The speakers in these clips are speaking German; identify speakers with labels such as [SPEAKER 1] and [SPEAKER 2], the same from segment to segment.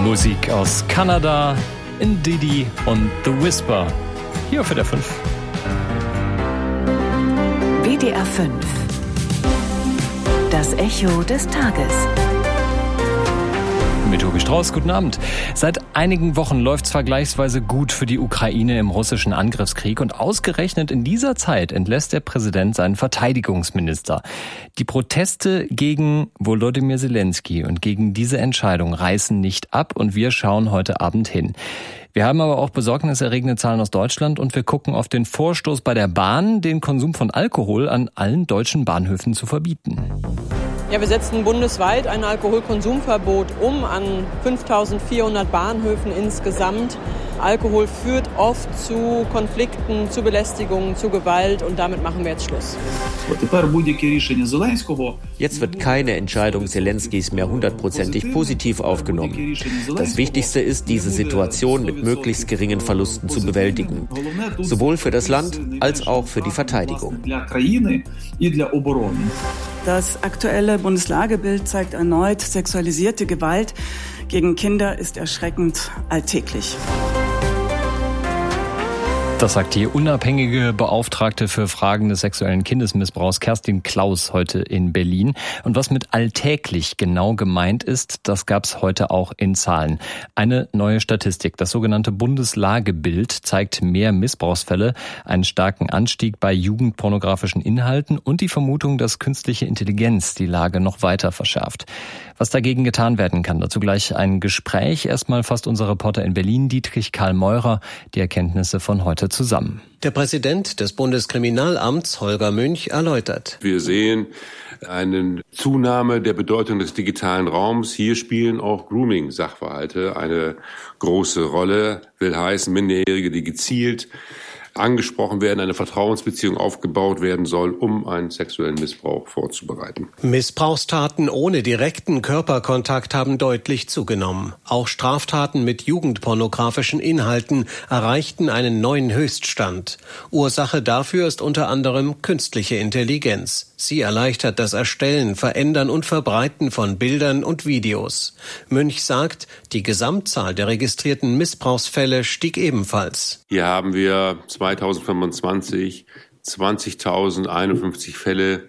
[SPEAKER 1] Musik aus Kanada, Ndidi und The Whisper. Hier auf WDR 5.
[SPEAKER 2] WDR 5. Das Echo des Tages.
[SPEAKER 1] Mit Tobi Strauß, guten Abend. Seit einigen Wochen läuft es vergleichsweise gut für die Ukraine im russischen Angriffskrieg und ausgerechnet in dieser Zeit entlässt der Präsident seinen Verteidigungsminister. Die Proteste gegen Volodymyr Zelensky und gegen diese Entscheidung reißen nicht ab und wir schauen heute Abend hin. Wir haben aber auch besorgniserregende Zahlen aus Deutschland und wir gucken auf den Vorstoß bei der Bahn, den Konsum von Alkohol an allen deutschen Bahnhöfen zu verbieten.
[SPEAKER 3] Ja, wir setzen bundesweit ein Alkoholkonsumverbot an 5.400 Bahnhöfen insgesamt. Alkohol führt oft zu Konflikten, zu Belästigungen, zu Gewalt und damit machen wir jetzt Schluss.
[SPEAKER 4] Jetzt wird keine Entscheidung Zelenskys mehr 100% positiv aufgenommen. Das Wichtigste ist, diese Situation mit möglichst geringen Verlusten zu bewältigen. Sowohl für das Land als auch für die Verteidigung.
[SPEAKER 5] Das aktuelle Bundeslagebild zeigt erneut, sexualisierte Gewalt gegen Kinder ist erschreckend alltäglich.
[SPEAKER 1] Das sagt die unabhängige Beauftragte für Fragen des sexuellen Kindesmissbrauchs Kerstin Klaus heute in Berlin. Und was mit alltäglich genau gemeint ist, das gab's heute auch in Zahlen. Eine neue Statistik, das sogenannte Bundeslagebild, zeigt mehr Missbrauchsfälle, einen starken Anstieg bei jugendpornografischen Inhalten und die Vermutung, dass künstliche Intelligenz die Lage noch weiter verschärft. Was dagegen getan werden kann, dazu gleich ein Gespräch. Erstmal fasst unser Reporter in Berlin, Dietrich Karl Meurer, die Erkenntnisse von heute zusammen.
[SPEAKER 6] Der Präsident des Bundeskriminalamts, Holger Münch, erläutert.
[SPEAKER 7] Wir sehen eine Zunahme der Bedeutung des digitalen Raums. Hier spielen auch Grooming-Sachverhalte eine große Rolle. Will heißen, Minderjährige, die gezielt angesprochen werden, eine Vertrauensbeziehung aufgebaut werden soll, um einen sexuellen Missbrauch vorzubereiten.
[SPEAKER 6] Missbrauchstaten ohne direkten Körperkontakt haben deutlich zugenommen. Auch Straftaten mit jugendpornografischen Inhalten erreichten einen neuen Höchststand. Ursache dafür ist unter anderem künstliche Intelligenz. Sie erleichtert das Erstellen, Verändern und Verbreiten von Bildern und Videos. Münch sagt, die Gesamtzahl der registrierten Missbrauchsfälle stieg ebenfalls.
[SPEAKER 7] Hier haben wir 2025 20.051 Fälle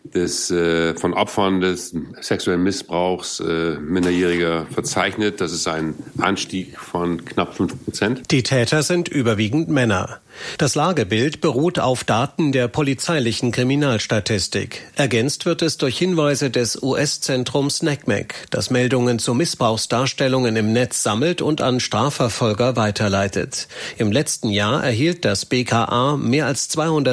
[SPEAKER 7] von Opfern des sexuellen Missbrauchs Minderjähriger verzeichnet. Das ist ein Anstieg von knapp 5%.
[SPEAKER 6] Die Täter sind überwiegend Männer. Das Lagebild beruht auf Daten der polizeilichen Kriminalstatistik. Ergänzt wird es durch Hinweise des US-Zentrums NCMEC, das Meldungen zu Missbrauchsdarstellungen im Netz sammelt und an Strafverfolger weiterleitet. Im letzten Jahr erhielt das BKA mehr als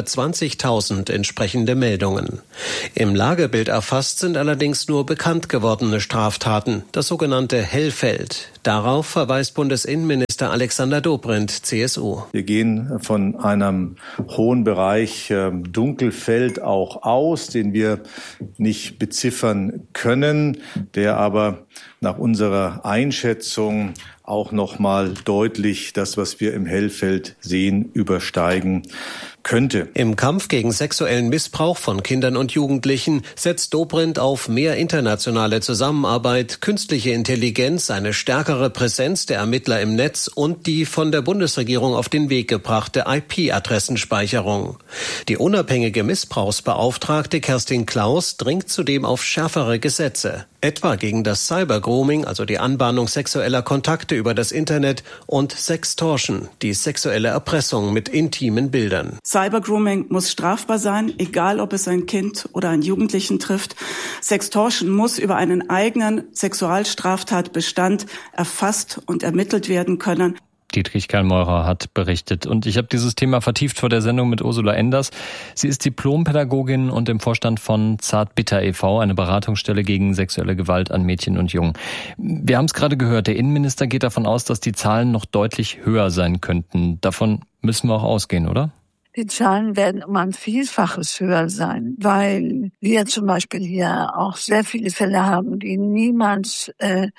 [SPEAKER 6] 220.000 entsprechende Meldungen. Im Lagebild erfasst sind allerdings nur bekannt gewordene Straftaten, das sogenannte Hellfeld. Darauf verweist Bundesinnenminister Alexander Dobrindt, CSU.
[SPEAKER 8] Wir gehen von einem hohen Bereich Dunkelfeld auch aus, den wir nicht beziffern können, der aber nach unserer Einschätzung auch nochmal deutlich das, was wir im Hellfeld sehen, übersteigen könnte.
[SPEAKER 6] Im Kampf gegen sexuellen Missbrauch von Kindern und Jugendlichen setzt Dobrindt auf mehr internationale Zusammenarbeit, künstliche Intelligenz, eine stärkere Präsenz der Ermittler im Netz und die von der Bundesregierung auf den Weg gebrachte IP-Adressenspeicherung. Die unabhängige Missbrauchsbeauftragte Kerstin Klaus dringt zudem auf schärfere Gesetze, etwa gegen das Cybergrooming, also die Anbahnung sexueller Kontakte über das Internet, und Sextortion, die sexuelle Erpressung mit intimen Bildern.
[SPEAKER 5] Cybergrooming muss strafbar sein, egal ob es ein Kind oder einen Jugendlichen trifft. Sextortion muss über einen eigenen Sexualstraftatbestand erfasst und ermittelt werden können.
[SPEAKER 1] Dietrich Karl Meurer hat berichtet. Und ich habe dieses Thema vertieft vor der Sendung mit Ursula Enders. Sie ist Diplompädagogin und im Vorstand von Zartbitter e.V., eine Beratungsstelle gegen sexuelle Gewalt an Mädchen und Jungen. Wir haben es gerade gehört, der Innenminister geht davon aus, dass die Zahlen noch deutlich höher sein könnten. Davon müssen wir auch ausgehen, oder?
[SPEAKER 9] Die Zahlen werden um ein Vielfaches höher sein, weil wir zum Beispiel hier auch sehr viele Fälle haben, die niemals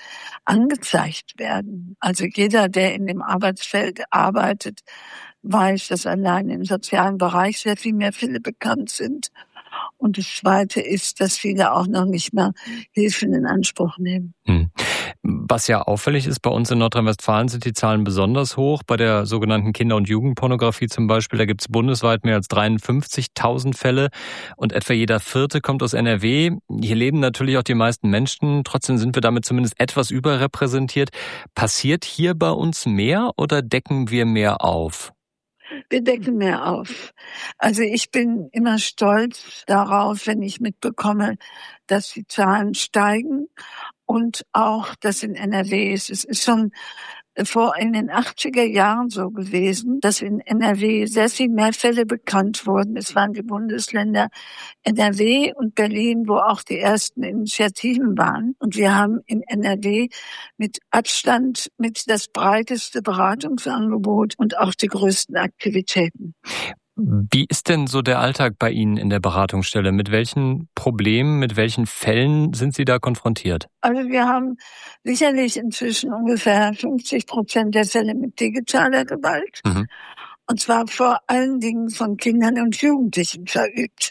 [SPEAKER 9] angezeigt werden. Also jeder, der in dem Arbeitsfeld arbeitet, weiß, dass allein im sozialen Bereich sehr viel mehr Fälle bekannt sind. Und das Zweite ist, dass viele auch noch nicht mal Hilfen in Anspruch nehmen.
[SPEAKER 1] Was ja auffällig ist, bei uns in Nordrhein-Westfalen sind die Zahlen besonders hoch. Bei der sogenannten Kinder- und Jugendpornografie zum Beispiel, da gibt es bundesweit mehr als 53.000 Fälle und etwa jeder Vierte kommt aus NRW. Hier leben natürlich auch die meisten Menschen. Trotzdem sind wir damit zumindest etwas überrepräsentiert. Passiert hier bei uns mehr oder decken wir mehr auf?
[SPEAKER 9] Wir decken mehr auf. Also ich bin immer stolz darauf, wenn ich mitbekomme, dass die Zahlen steigen und auch, dass in NRW ist. Es ist schon in den 80er Jahren so gewesen, dass in NRW sehr viel mehr Fälle bekannt wurden. Es waren die Bundesländer NRW und Berlin, wo auch die ersten Initiativen waren. Und wir haben in NRW mit Abstand mit das breiteste Beratungsangebot und auch die größten Aktivitäten.
[SPEAKER 1] Wie ist denn so der Alltag bei Ihnen in der Beratungsstelle? Mit welchen Problemen, mit welchen Fällen sind Sie da konfrontiert?
[SPEAKER 9] Also wir haben sicherlich inzwischen ungefähr 50% der Fälle mit digitaler Gewalt. Und zwar vor allen Dingen von Kindern und Jugendlichen verübt.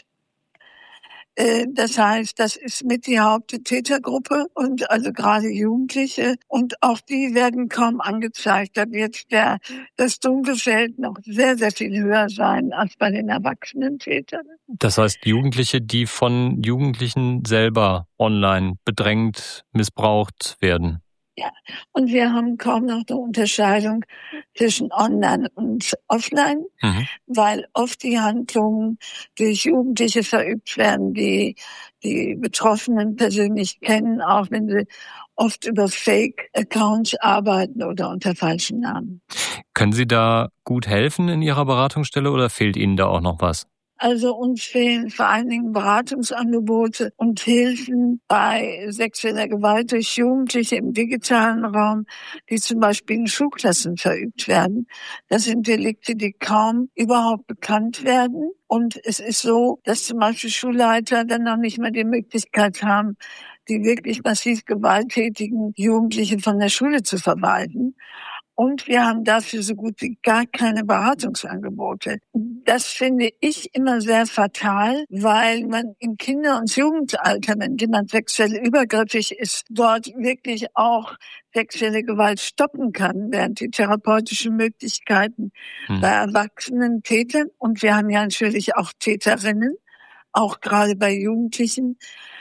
[SPEAKER 9] Das heißt, das ist mit die Haupttätergruppe und also gerade Jugendliche und auch die werden kaum angezeigt. Da wird das Dunkelfeld noch sehr, sehr viel höher sein als bei den erwachsenen Tätern.
[SPEAKER 1] Das heißt, Jugendliche, die von Jugendlichen selber online bedrängt, missbraucht werden.
[SPEAKER 9] Ja, und wir haben kaum noch eine Unterscheidung zwischen Online und Offline, weil oft die Handlungen durch Jugendliche verübt werden, die die Betroffenen persönlich kennen, auch wenn sie oft über Fake-Accounts arbeiten oder unter falschen Namen.
[SPEAKER 1] Können Sie da gut helfen in Ihrer Beratungsstelle oder fehlt Ihnen da auch noch was?
[SPEAKER 9] Also uns fehlen vor allen Dingen Beratungsangebote und Hilfen bei sexueller Gewalt durch Jugendliche im digitalen Raum, die zum Beispiel in Schulklassen verübt werden. Das sind Delikte, die kaum überhaupt bekannt werden. Und es ist so, dass zum Beispiel Schulleiter dann noch nicht mehr die Möglichkeit haben, die wirklich massiv gewalttätigen Jugendlichen von der Schule zu verwalten. Und wir haben dafür so gut wie gar keine Beratungsangebote. Das finde ich immer sehr fatal, weil man im Kinder- und Jugendalter, wenn jemand sexuell übergriffig ist, dort wirklich auch sexuelle Gewalt stoppen kann, während die therapeutischen Möglichkeiten bei erwachsenen Tätern, und wir haben ja natürlich auch Täterinnen, auch gerade bei Jugendlichen,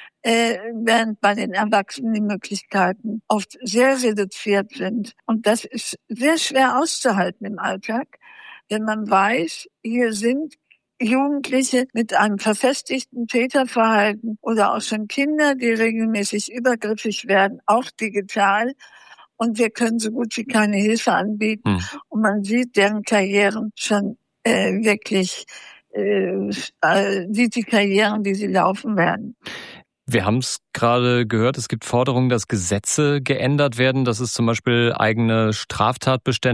[SPEAKER 9] während bei den Erwachsenen die Möglichkeiten oft sehr reduziert sind. Und das ist sehr schwer auszuhalten im Alltag, wenn man weiß, hier sind Jugendliche mit einem verfestigten Täterverhalten oder auch schon Kinder, die regelmäßig übergriffig werden, auch digital. Und wir können so gut wie keine Hilfe anbieten. Und man sieht deren Karrieren schon wirklich, sieht die Karrieren, die sie laufen werden.
[SPEAKER 1] Wir haben es gerade gehört, es gibt Forderungen, dass Gesetze geändert werden, dass es zum Beispiel eigene Straftatbestände